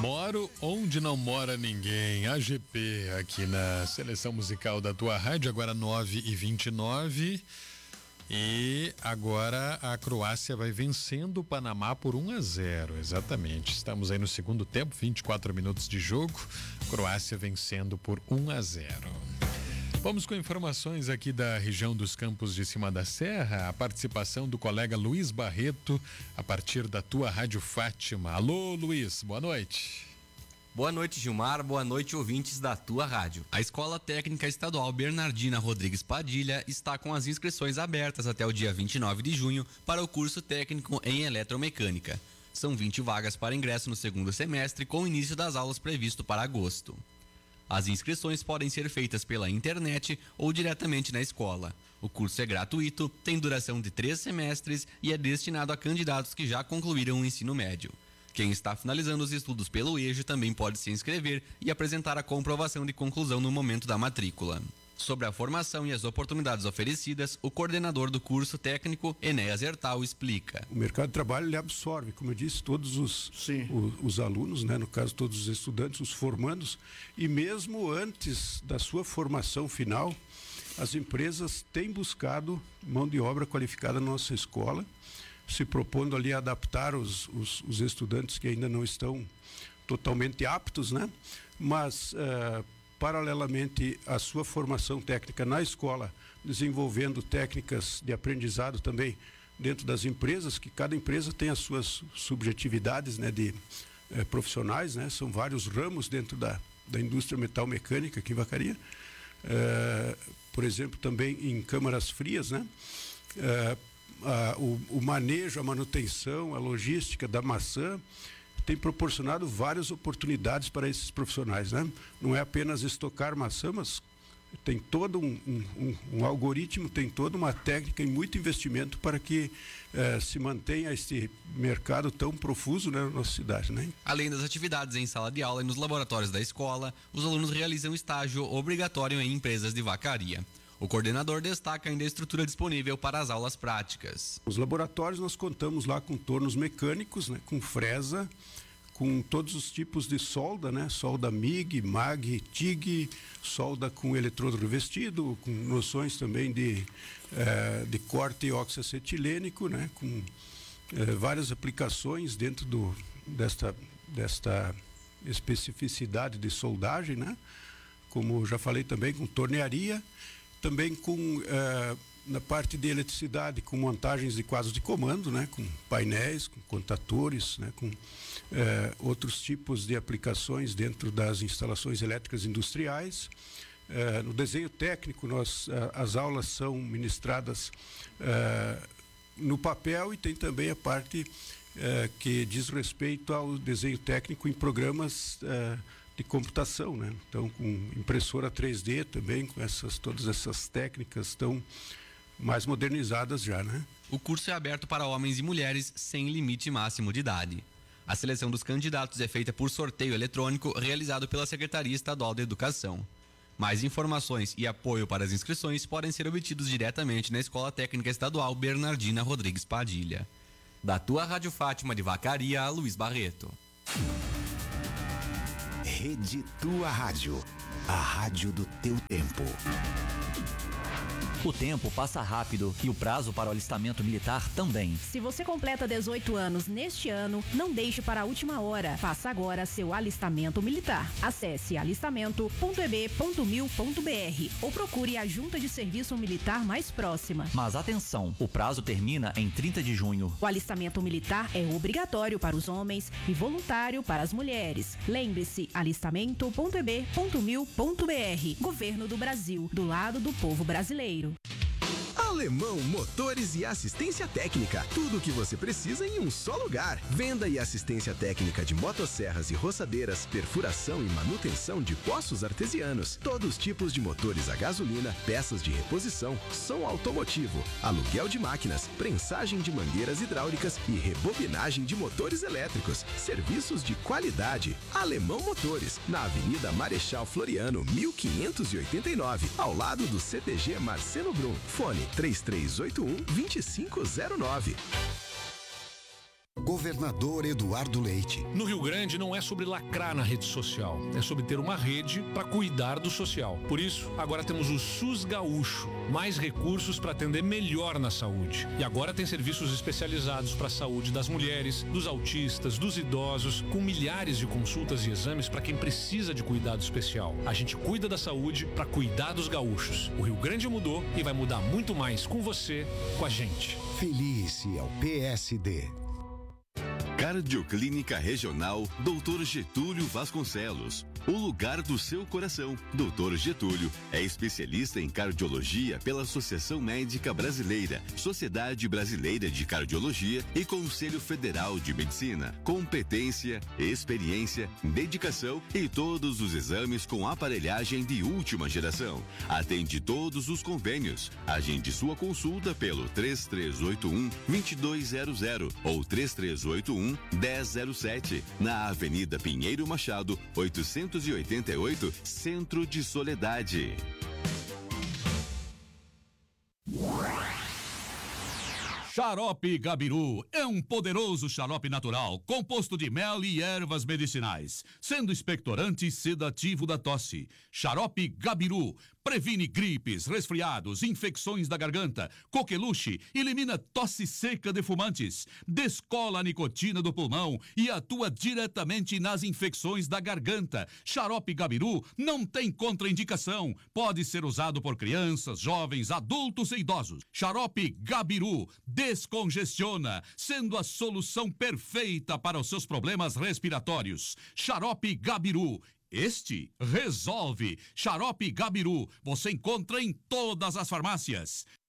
Moro onde não mora ninguém. AGP aqui na seleção musical da tua rádio, agora 9h29. E agora a Croácia vai vencendo o Panamá por 1-0, exatamente. Estamos aí no segundo tempo, 24 minutos de jogo. Croácia vencendo por 1-0. Vamos com informações aqui da região dos Campos de Cima da Serra. A participação do colega Luiz Barreto a partir da tua Rádio Fátima. Alô, Luiz, boa noite. Boa noite, Gilmar. Boa noite, ouvintes da tua rádio. A Escola Técnica Estadual Bernardina Rodrigues Padilha está com as inscrições abertas até o dia 29 de junho para o curso técnico em eletromecânica. São 20 vagas para ingresso no segundo semestre, com o início das aulas previsto para agosto. As inscrições podem ser feitas pela internet ou diretamente na escola. O curso é gratuito, tem duração de 3 semestres e é destinado a candidatos que já concluíram o ensino médio. Quem está finalizando os estudos pelo EJA também pode se inscrever e apresentar a comprovação de conclusão no momento da matrícula. Sobre a formação e as oportunidades oferecidas, o coordenador do curso técnico, Enéas Hertal, explica. O mercado de trabalho ele absorve, como eu disse, todos os alunos, né? No caso, todos os estudantes, os formandos, e mesmo antes da sua formação final, as empresas têm buscado mão de obra qualificada na nossa escola, se propondo ali a adaptar os estudantes que ainda não estão totalmente aptos, né? Mas paralelamente à sua formação técnica na escola, desenvolvendo técnicas de aprendizado também dentro das empresas, que cada empresa tem as suas subjetividades, né, de profissionais, né? São vários ramos dentro da indústria metal-mecânica aqui em Vacaria. Por exemplo, também em câmaras frias, né? O manejo, a manutenção, a logística da maçã tem proporcionado várias oportunidades para esses profissionais, né? Não é apenas estocar maçã, mas tem todo um algoritmo, tem toda uma técnica e muito investimento para que se mantenha esse mercado tão profuso, né, na nossa cidade, né? Além das atividades em sala de aula e nos laboratórios da escola, os alunos realizam estágio obrigatório em empresas de Vacaria. O coordenador destaca ainda a estrutura disponível para as aulas práticas. Os laboratórios nós contamos lá com tornos mecânicos, né, com fresa, com todos os tipos de solda, né, solda MIG, MAG, TIG, solda com eletrodo revestido, com noções também de corte oxacetilênico, né, com várias aplicações dentro desta especificidade de soldagem, né, como já falei também com tornearia. Também com, na parte de eletricidade, com montagens de quadros de comando, né, com painéis, com contatores, né, com outros tipos de aplicações dentro das instalações elétricas industriais. No desenho técnico, as aulas são ministradas no papel, e tem também a parte que diz respeito ao desenho técnico em programas de computação, né? Então, com impressora 3D também, com todas essas técnicas estão mais modernizadas já, né? O curso é aberto para homens e mulheres sem limite máximo de idade. A seleção dos candidatos é feita por sorteio eletrônico realizado pela Secretaria Estadual de Educação. Mais informações e apoio para as inscrições podem ser obtidos diretamente na Escola Técnica Estadual Bernardina Rodrigues Padilha. Da tua Rádio Fátima de Vacaria, Luiz Barreto. Rede Tua Rádio, a rádio do teu tempo. O tempo passa rápido e o prazo para o alistamento militar também. Se você completa 18 anos neste ano, não deixe para a última hora. Faça agora seu alistamento militar. Acesse alistamento.eb.mil.br ou procure a junta de serviço militar mais próxima. Mas atenção, o prazo termina em 30 de junho. O alistamento militar é obrigatório para os homens e voluntário para as mulheres. Lembre-se, alistamento.eb.mil.br. Governo do Brasil, do lado do povo brasileiro. Alemão Motores e Assistência Técnica. Tudo o que você precisa em um só lugar. Venda e assistência técnica de motosserras e roçadeiras, perfuração e manutenção de poços artesianos. Todos os tipos de motores a gasolina, peças de reposição, som automotivo, aluguel de máquinas, prensagem de mangueiras hidráulicas e rebobinagem de motores elétricos. Serviços de qualidade. Alemão Motores, na Avenida Marechal Floriano, 1589, ao lado do CTG Marcelo Brum. Fone 3381-2509. Governador Eduardo Leite. No Rio Grande não é sobre lacrar na rede social, é sobre ter uma rede para cuidar do social. Por isso, agora temos o SUS Gaúcho, mais recursos para atender melhor na saúde. E agora tem serviços especializados para a saúde das mulheres, dos autistas, dos idosos, com milhares de consultas e exames para quem precisa de cuidado especial. A gente cuida da saúde para cuidar dos gaúchos. O Rio Grande mudou e vai mudar muito mais com você, com a gente. Felice é o PSD. Cardioclínica Regional Dr. Getúlio Vasconcelos. O lugar do seu coração. Dr. Getúlio é especialista em cardiologia pela Associação Médica Brasileira, Sociedade Brasileira de Cardiologia e Conselho Federal de Medicina. Competência, experiência, dedicação e todos os exames com aparelhagem de última geração. Atende todos os convênios. Agende sua consulta pelo 3381-2200 ou 3381-1007, na Avenida Pinheiro Machado, 888, Centro de Soledade. Xarope Gabiru é um poderoso xarope natural, composto de mel e ervas medicinais, sendo expectorante e sedativo da tosse. Xarope Gabiru previne gripes, resfriados, infecções da garganta, coqueluche, elimina tosse seca de fumantes, descola a nicotina do pulmão e atua diretamente nas infecções da garganta. Xarope Gabiru não tem contraindicação, pode ser usado por crianças, jovens, adultos e idosos. Xarope Gabiru descongestiona, sendo a solução perfeita para os seus problemas respiratórios. Xarope Gabiru. Este resolve. Xarope Gabiru você encontra em todas as farmácias.